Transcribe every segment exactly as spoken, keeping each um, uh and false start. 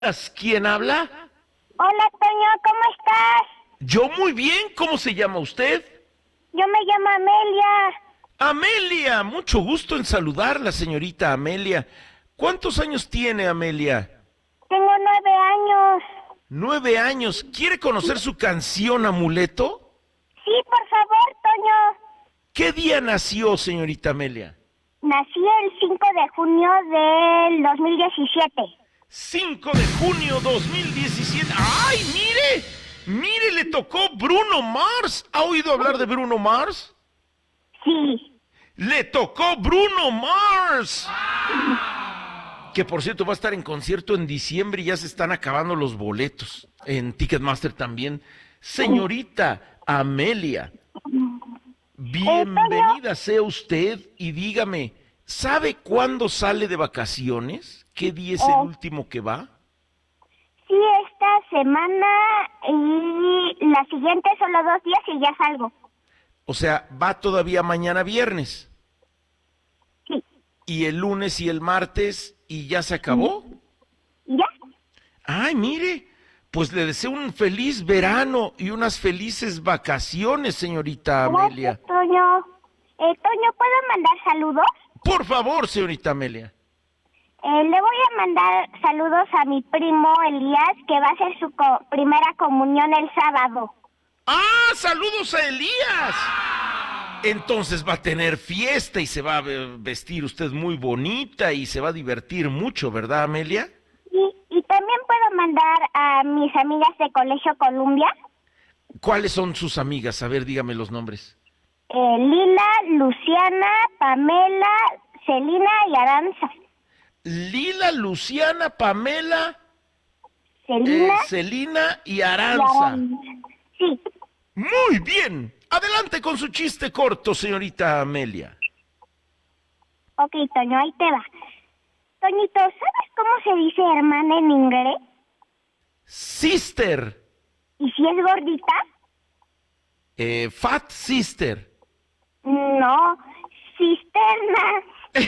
¿Quién habla? Hola, Toño, ¿cómo estás? Yo muy bien, ¿cómo se llama usted? Yo me llamo Amelia. Amelia, mucho gusto en saludarla, señorita Amelia. ¿Cuántos años tiene Amelia? Tengo nueve años. Nueve años. ¿Quiere conocer su canción Amuleto? Sí, por favor, Toño. ¿Qué día nació, señorita Amelia? Nací el cinco de junio del dos mil diecisiete. cinco de junio dos mil diecisiete. ¡Ay, mire! Mire, le tocó Bruno Mars. ¿Ha oído hablar de Bruno Mars? Sí. ¡Le tocó Bruno Mars! Que por cierto va a estar en concierto en diciembre y ya se están acabando los boletos. En Ticketmaster también. Señorita Amelia, Eh, Toño, bienvenida sea usted y dígame, ¿sabe cuándo sale de vacaciones? ¿Qué día es el eh, último que va? sí, esta semana y la siguiente solo dos días y ya salgo. O sea, va todavía mañana viernes. Sí. Y el lunes y el martes y ya se acabó. ¿Y ya? Ay, mire, pues le deseo un feliz verano y unas felices vacaciones, señorita Amelia. Gracias, Toño. Eh, Toño, ¿puedo mandar saludos? Por favor, señorita Amelia. Eh, le voy a mandar saludos a mi primo Elías, que va a hacer su co- primera comunión el sábado. ¡Ah, saludos a Elías! Entonces va a tener fiesta y se va a ve- vestir usted muy bonita y se va a divertir mucho, ¿verdad, Amelia? Y, y también puedo mandar a mis amigas de Colegio Columbia, ¿Cuáles son sus amigas? A ver, dígame los nombres. eh, Lila, Luciana, Pamela, Celina y Aranza. Lila, Luciana, Pamela, eh, Celina Celina y y Aranza. Aranza. Sí. Muy bien. Adelante con su chiste corto, señorita Amelia. Ok, Toño, ahí te va. Toñito, ¿sabes cómo se dice hermana en inglés? Sister, ¿Y si es gordita? eh, fat sister. No, cisterna.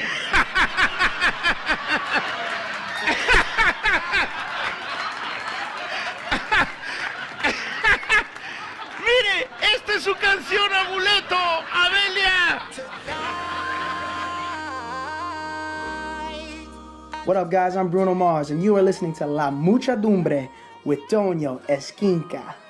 Mire, esta es su canción, Amuleto, Amelia. What up, guys? I'm Bruno Mars, and you are listening to La Mucha Dumbre with Toño Esquinca.